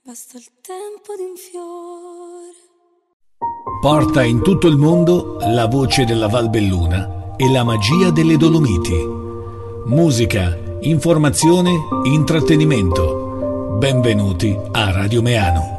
Basta il tempo di un fiore. Porta in tutto il mondo la voce della Valbelluna e la magia delle Dolomiti. Musica, informazione, intrattenimento. Benvenuti a Radio Meano.